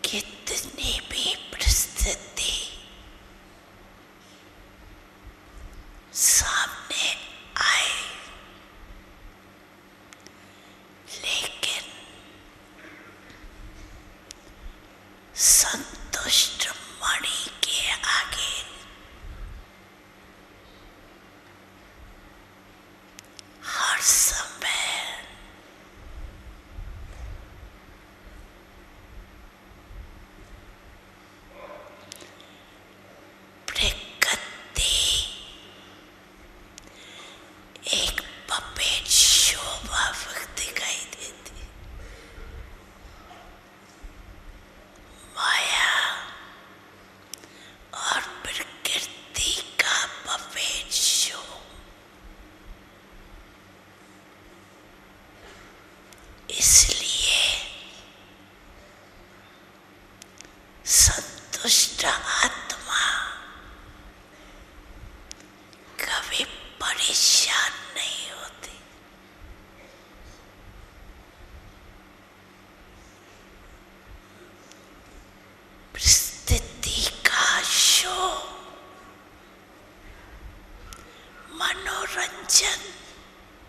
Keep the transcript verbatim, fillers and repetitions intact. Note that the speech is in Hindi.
कितनी भी परिस्थिति सामने आए, लेकिन संतुष्ट मणि के आगे हर समय प्रकृति एक पपेट शोभा दिखाई देती। माया और प्रकृति का पपेट शो इसलिए संतुष्ट आत्मा कभी परेशान